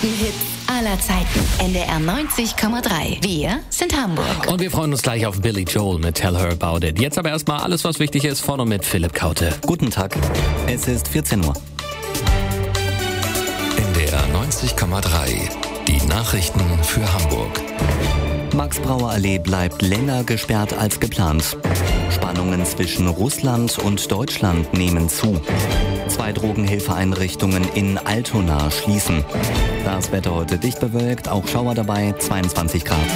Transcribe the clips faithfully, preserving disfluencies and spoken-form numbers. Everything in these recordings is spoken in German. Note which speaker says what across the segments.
Speaker 1: besten Hits aller Zeiten. N D R neunzig Komma drei. Wir sind Hamburg.
Speaker 2: Und wir freuen uns gleich auf Billy Joel mit Tell Her About It. Jetzt aber erstmal alles, was wichtig ist, vorne mit Philipp Kaute.
Speaker 3: Guten Tag, es ist vierzehn Uhr.
Speaker 4: N D R neunzig Komma drei. Die Nachrichten für Hamburg.
Speaker 3: Max-Brauer-Allee bleibt länger gesperrt als geplant. Spannungen zwischen Russland und Deutschland nehmen zu. Zwei Drogenhilfeeinrichtungen in Altona schließen. Das Wetter heute dicht bewölkt, auch Schauer dabei, zweiundzwanzig Grad.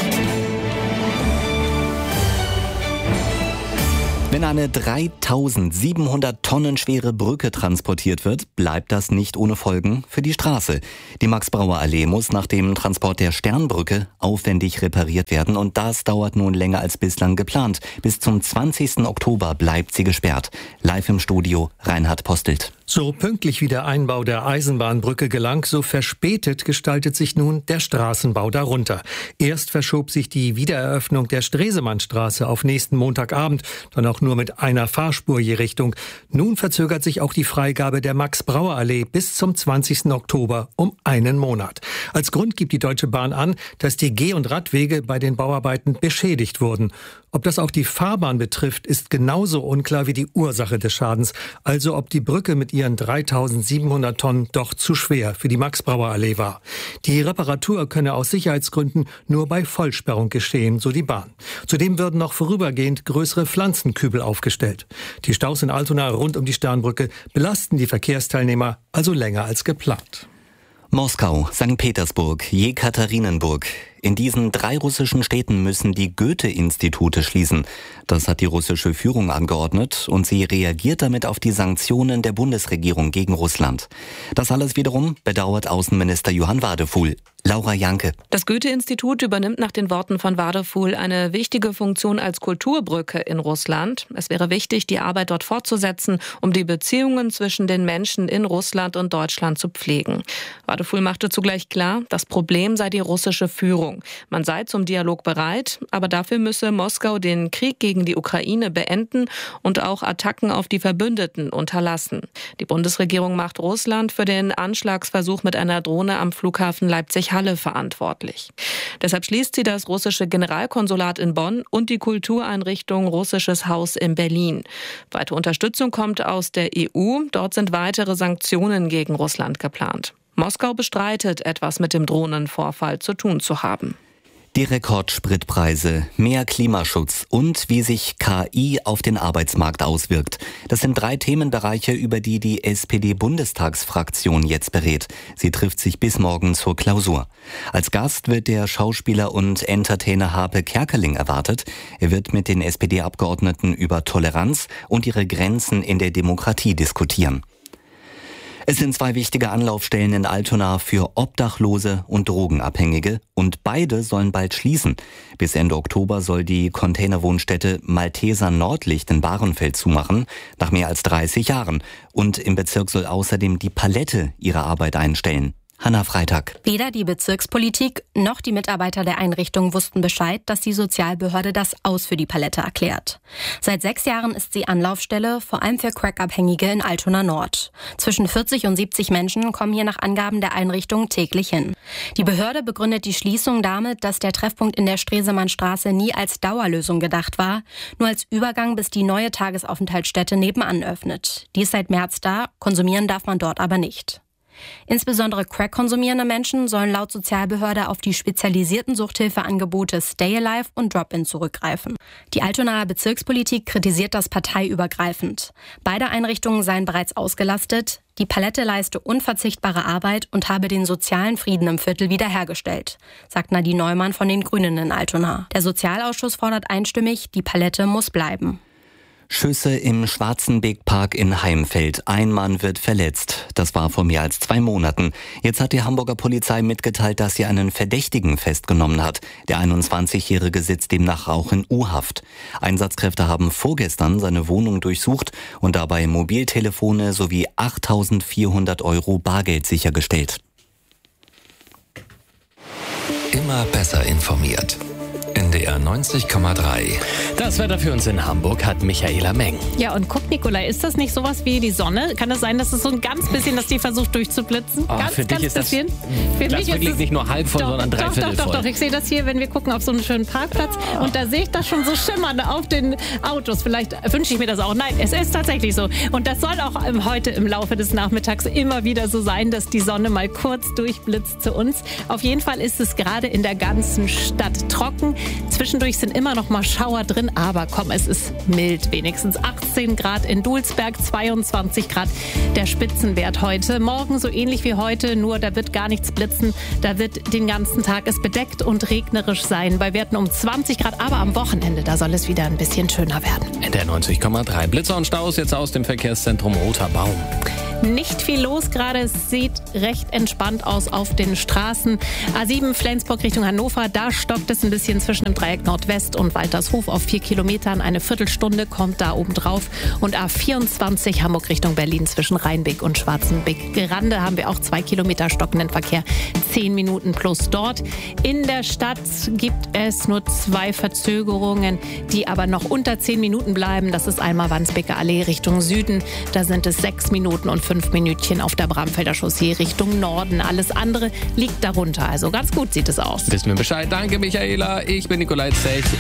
Speaker 3: Wenn eine dreitausendsiebenhundert Tonnen schwere Brücke transportiert wird, bleibt das nicht ohne Folgen für die Straße. Die Max-Brauer-Allee muss nach dem Transport der Sternbrücke aufwendig repariert werden und das dauert nun länger als bislang geplant. Bis zum zwanzigsten Oktober bleibt sie gesperrt. Live im Studio Reinhard Postelt.
Speaker 5: So pünktlich wie der Einbau der Eisenbahnbrücke gelang, so verspätet gestaltet sich nun der Straßenbau darunter. Erst verschob sich die Wiedereröffnung der Stresemannstraße auf nächsten Montagabend, dann auch nur mit einer Fahrspur je Richtung. Nun verzögert sich auch die Freigabe der Max-Brauer-Allee bis zum zwanzigsten Oktober um einen Monat. Als Grund gibt die Deutsche Bahn an, dass die Geh- und Radwege bei den Bauarbeiten beschädigt wurden. Ob das auch die Fahrbahn betrifft, ist genauso unklar wie die Ursache des Schadens. Also ob die Brücke mit ihren dreitausendsiebenhundert Tonnen doch zu schwer für die Max-Brauer-Allee war. Die Reparatur könne aus Sicherheitsgründen nur bei Vollsperrung geschehen, so die Bahn. Zudem würden noch vorübergehend größere Pflanzenkübel aufgestellt. Die Staus in Altona rund um die Sternbrücke belasten die Verkehrsteilnehmer also länger als geplant.
Speaker 3: Moskau, Sankt Petersburg, Jekaterinenburg. In diesen drei russischen Städten müssen die Goethe-Institute schließen. Das hat die russische Führung angeordnet und sie reagiert damit auf die Sanktionen der Bundesregierung gegen Russland. Das alles wiederum bedauert Außenminister Johann Wadefuhl. Laura Janke.
Speaker 6: Das Goethe-Institut übernimmt nach den Worten von Wadefuhl eine wichtige Funktion als Kulturbrücke in Russland. Es wäre wichtig, die Arbeit dort fortzusetzen, um die Beziehungen zwischen den Menschen in Russland und Deutschland zu pflegen. Wadefuhl machte zugleich klar, das Problem sei die russische Führung. Man sei zum Dialog bereit, aber dafür müsse Moskau den Krieg gegen die Ukraine beenden und auch Attacken auf die Verbündeten unterlassen. Die Bundesregierung macht Russland für den Anschlagsversuch mit einer Drohne am Flughafen Leipzig-Halle verantwortlich. Deshalb schließt sie das russische Generalkonsulat in Bonn und die Kultureinrichtung Russisches Haus in Berlin. Weitere Unterstützung kommt aus der E U. Dort sind weitere Sanktionen gegen Russland geplant. Moskau bestreitet, etwas mit dem Drohnenvorfall zu tun zu haben.
Speaker 3: Die Rekordspritpreise, mehr Klimaschutz und wie sich K I auf den Arbeitsmarkt auswirkt. Das sind drei Themenbereiche, über die die S P D-Bundestagsfraktion jetzt berät. Sie trifft sich bis morgen zur Klausur. Als Gast wird der Schauspieler und Entertainer Harpe Kerkeling erwartet. Er wird mit den S P D-Abgeordneten über Toleranz und ihre Grenzen in der Demokratie diskutieren. Es sind zwei wichtige Anlaufstellen in Altona für Obdachlose und Drogenabhängige und beide sollen bald schließen. Bis Ende Oktober soll die Containerwohnstätte Malteser Nordlicht in Bahrenfeld zumachen, nach mehr als dreißig Jahren. Und im Bezirk soll außerdem die Palette ihre Arbeit einstellen. Hanna Freitag.
Speaker 7: Weder die Bezirkspolitik noch die Mitarbeiter der Einrichtung wussten Bescheid, dass die Sozialbehörde das Aus für die Palette erklärt. Seit sechs Jahren ist sie Anlaufstelle, vor allem für Crack-Abhängige in Altona Nord. Zwischen vierzig und siebzig Menschen kommen hier nach Angaben der Einrichtung täglich hin. Die Behörde begründet die Schließung damit, dass der Treffpunkt in der Stresemannstraße nie als Dauerlösung gedacht war, nur als Übergang, bis die neue Tagesaufenthaltsstätte nebenan öffnet. Die ist seit März da, konsumieren darf man dort aber nicht. Insbesondere Crack-konsumierende Menschen sollen laut Sozialbehörde auf die spezialisierten Suchthilfeangebote Stay Alive und Drop-In zurückgreifen. Die Altonaer Bezirkspolitik kritisiert das parteiübergreifend. Beide Einrichtungen seien bereits ausgelastet. Die Palette leiste unverzichtbare Arbeit und habe den sozialen Frieden im Viertel wiederhergestellt, sagt Nadine Neumann von den Grünen in Altona. Der Sozialausschuss fordert einstimmig, die Palette muss bleiben.
Speaker 3: Schüsse im Schwarzenbeckpark in Heimfeld. Ein Mann wird verletzt. Das war vor mehr als zwei Monaten. Jetzt hat die Hamburger Polizei mitgeteilt, dass sie einen Verdächtigen festgenommen hat. Der einundzwanzigjährige sitzt demnach auch in U-Haft. Einsatzkräfte haben vorgestern seine Wohnung durchsucht und dabei Mobiltelefone sowie achttausendvierhundert Euro Bargeld sichergestellt.
Speaker 4: Immer besser informiert. N N D R neunzig Komma drei.
Speaker 2: Das Wetter für uns in Hamburg hat Michaela Meng.
Speaker 8: Ja, und guck, Nikolai, ist das nicht sowas wie die Sonne? Kann es sein, dass es so ein ganz bisschen, dass die versucht durchzublitzen?
Speaker 2: Oh,
Speaker 8: ganz,
Speaker 2: für
Speaker 8: ganz
Speaker 2: dich ist
Speaker 8: bisschen.
Speaker 2: das
Speaker 8: Für
Speaker 2: Glas
Speaker 8: mich ist
Speaker 2: wirklich
Speaker 8: es
Speaker 2: nicht nur halb voll,
Speaker 8: doch,
Speaker 2: sondern dreiviertel
Speaker 8: Doch, doch,
Speaker 2: voll.
Speaker 8: doch, doch. Ich sehe das hier, wenn wir gucken auf so einen schönen Parkplatz. Und da sehe ich das schon so schimmern auf den Autos. Vielleicht wünsche ich mir das auch. Nein, es ist tatsächlich so. Und das soll auch heute im Laufe des Nachmittags immer wieder so sein, dass die Sonne mal kurz durchblitzt zu uns. Auf jeden Fall ist es gerade in der ganzen Stadt trocken. Zwischendurch sind immer noch mal Schauer drin, aber komm, es ist mild. Wenigstens achtzehn Grad in Dulsberg, zweiundzwanzig Grad der Spitzenwert heute. Morgen so ähnlich wie heute, nur da wird gar nichts blitzen. Da wird den ganzen Tag es bedeckt und regnerisch sein. Bei Werten um zwanzig Grad, aber am Wochenende, da soll es wieder ein bisschen schöner werden.
Speaker 2: N D R neunzig Komma drei. Blitzer und Staus jetzt aus dem Verkehrszentrum Roter Baum.
Speaker 8: Nicht viel los gerade, es sieht recht entspannt aus auf den Straßen. A sieben Flensburg Richtung Hannover, da stockt es ein bisschen zwischen dem Dreieck Nordwest und Waltershof auf vier Kilometern. Eine Viertelstunde kommt da oben drauf. Und A vierundzwanzig Hamburg Richtung Berlin zwischen Rheinbeck und Schwarzenbeck-Grande haben wir auch zwei Kilometer stockenden Verkehr. Zehn Minuten plus dort. In der Stadt gibt es nur zwei Verzögerungen, die aber noch unter zehn Minuten bleiben. Das ist einmal Wandsbeker Allee Richtung Süden. Da sind es sechs Minuten und fünf Minütchen auf der Bramfelder Chaussee Richtung Norden. Alles andere liegt darunter. Also ganz gut sieht es aus.
Speaker 2: Wissen wir Bescheid. Danke, Michaela. Ich bin Nikolai Zech.